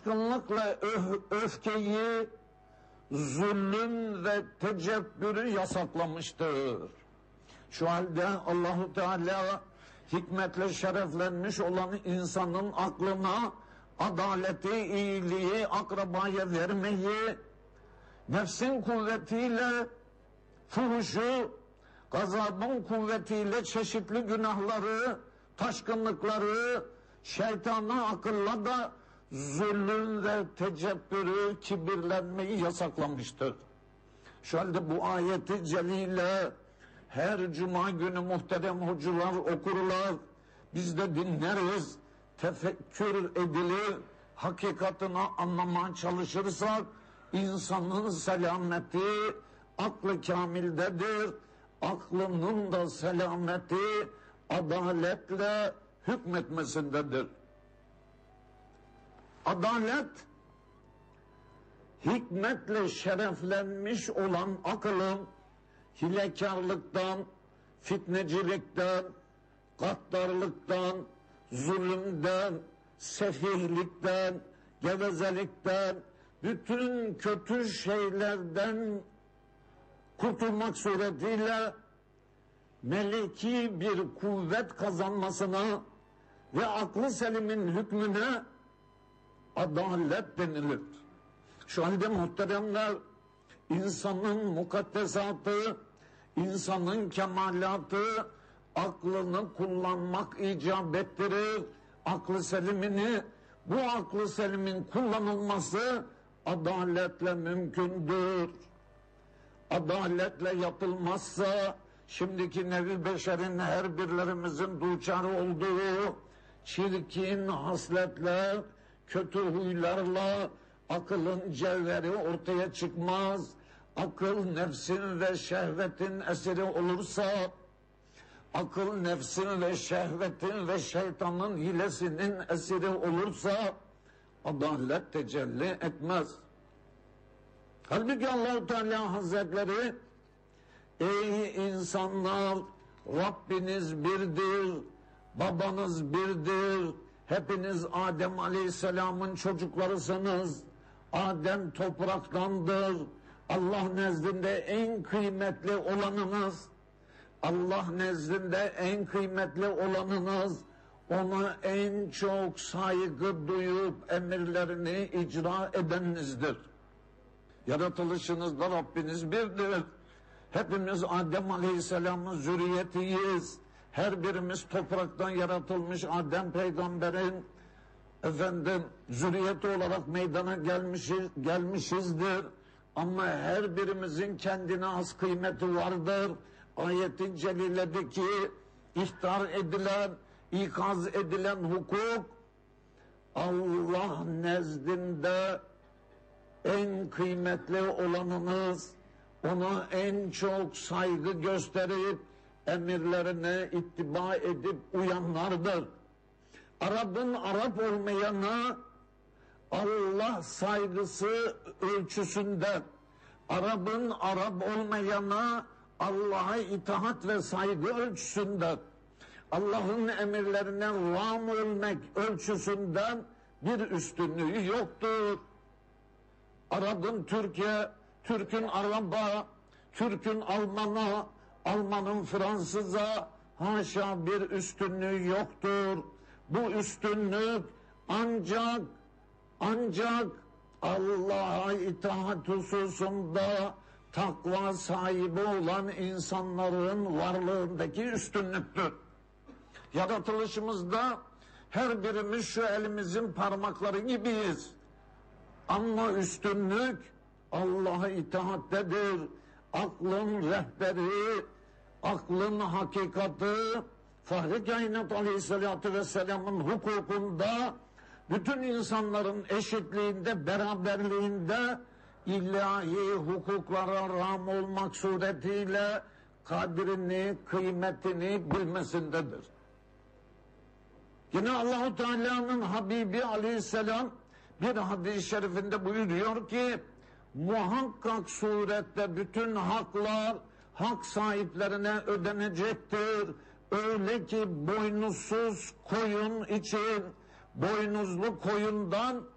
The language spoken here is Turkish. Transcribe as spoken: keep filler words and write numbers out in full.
taşkınlıkla öf öfkeyi, zulüm ve tecebbürü yasaklamıştır. Şu halde Allahu Teala hikmetle şereflenmiş olan insanın aklına adaleti, iyiliği, akrabaya vermeyi, nefsin kuvvetiyle fuhuşu, gazabın kuvvetiyle çeşitli günahları, taşkınlıkları, şeytana akılla da zulüm ve tecebbürü, kibirlenmeyi yasaklamıştır. Şu halde bu ayeti celile her cuma günü muhterem hocalar okurlar, biz de dinleriz, tefekkür edilir, hakikatini anlamaya çalışırsak insanın selameti aklı kamildedir. Aklının da selameti adaletle hükmetmesindedir. Adalet, hikmetle şereflenmiş olan akılın hilekarlıktan, fitnecilikten, gaddarlıktan, zulümden, sefihlikten, gevezelikten, bütün kötü şeylerden kurtulmak suretiyle meleki bir kuvvet kazanmasına ve aklı selimin hükmüne adalet denilir. Şu halde muhteremler, insanın mukaddesatı, insanın kemalatı aklını kullanmak icap ettirir. Aklı selimini, bu aklı selimin kullanılması adaletle mümkündür. Adaletle yapılmazsa şimdiki nevi beşerin her birlerimizin duçarı olduğu çirkin hasletler, kötü huylarla akılın cevheri ortaya çıkmaz. Akıl nefsin ve şehvetin esiri olursa, akıl nefsin ve şehvetin ve şeytanın hilesinin esiri olursa adalet tecelli etmez. Halbuki Allah-u Teala Hazretleri, ey insanlar, Rabbiniz birdir, babanız birdir, hepiniz Adem Aleyhisselam'ın çocuklarısınız. Adem topraktandır. Allah nezdinde en kıymetli olanınız, Allah nezdinde en kıymetli olanınız, ona en çok saygı duyup emirlerini icra edeninizdir. Yaratılışınızda Rabbiniz birdir. Hepimiz Adem Aleyhisselam'ın zürriyetiyiz. Her birimiz topraktan yaratılmış Adem peygamberin efendim zürriyeti olarak meydana gelmişiz, gelmişizdir. Ama her birimizin kendine has kıymeti vardır. Ayet-i celiledeki ihtar edilen, ikaz edilen hukuk Allah nezdinde en kıymetli olanınız, ona en çok saygı gösterip emirlerine ittiba edip uyanlardır. Arap'ın Arap olmayana Allah saygısı ölçüsünde, Arap'ın Arap olmayana Allah'a itaat ve saygı ölçüsünde, Allah'ın emirlerine ram olmak ölçüsünden bir üstünlüğü yoktur. Arap'ın Türkiye, Türk'ün Arap'a, Türk'ün Alman'a, Alman'ın Fransız'a haşa bir üstünlüğü yoktur. Bu üstünlük ancak ancak Allah'a itaat hususunda takva sahibi olan insanların varlığındaki üstünlüktür. Yaratılışımızda her birimiz şu elimizin parmakları gibiyiz. Ama üstünlük Allah'a itaattedir. Aklın rehberi, aklın hakikati, Fahri Kainat Aleyhisselatü Vesselam'ın hukukunda, bütün insanların eşitliğinde, beraberliğinde ilahi hukuklara rağm olmak suretiyle kadrini, kıymetini bilmesindedir. Yine Allah-u Teala'nın Habibi Aleyhisselam bir hadis-i şerifinde buyuruyor ki, muhakkak surette bütün haklar hak sahiplerine ödenecektir. Öyle ki boynuzsuz koyun için boynuzlu koyundan